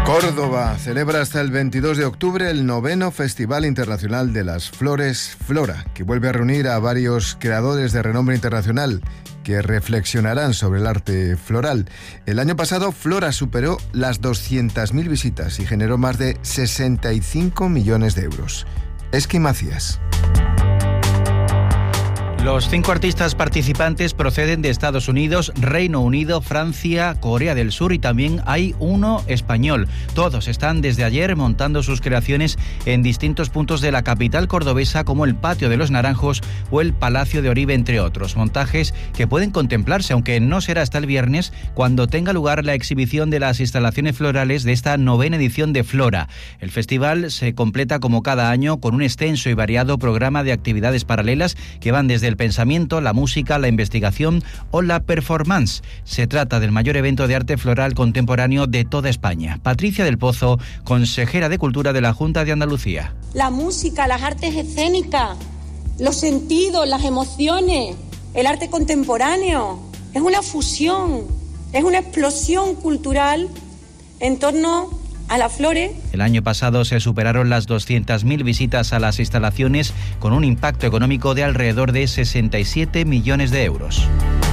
Córdoba celebra hasta el 22 de octubre el 9º Festival Internacional de las Flores Flora, que vuelve a reunir a varios creadores de renombre internacional que reflexionarán sobre el arte floral. El año pasado, Flora superó las 200.000 visitas y generó más de 65 millones de euros. Esqui Macías. Los 5 artistas participantes proceden de Estados Unidos, Reino Unido, Francia, Corea del Sur y también hay uno español. Todos están desde ayer montando sus creaciones en distintos puntos de la capital cordobesa, como el Patio de los Naranjos o el Palacio de Oribe, entre otros. Montajes que pueden contemplarse, aunque no será hasta el viernes, cuando tenga lugar la exhibición de las instalaciones florales de esta 9ª edición de Flora. El festival se completa como cada año con un extenso y variado programa de actividades paralelas que van desde el pensamiento, la música, la investigación o la performance. Se trata del mayor evento de arte floral contemporáneo de toda España. Patricia del Pozo, consejera de Cultura de la Junta de Andalucía. La música, las artes escénicas, los sentidos, las emociones, el arte contemporáneo, es una fusión, es una explosión cultural en torno a las flores. El año pasado se superaron las 200.000 visitas a las instalaciones con un impacto económico de alrededor de 67 millones de euros.